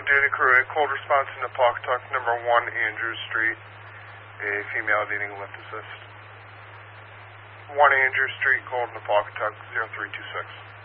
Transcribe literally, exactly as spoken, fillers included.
duty crew, a cold response in Naupatuck, number one Andrews Street, a female needing lift assist. one Andrews Street, cold Naupatuck, zero three two six.